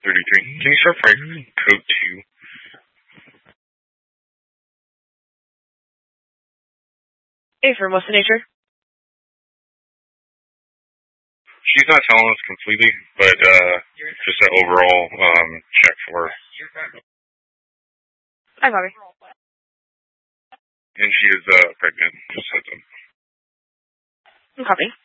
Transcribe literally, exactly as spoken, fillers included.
thirty-three. Can you start by code two? Affirm, what's the nature? She's not telling us completely, but uh, just an overall um, check for her. Hi, Bobby. And she is uh, pregnant, just heads up. Copy.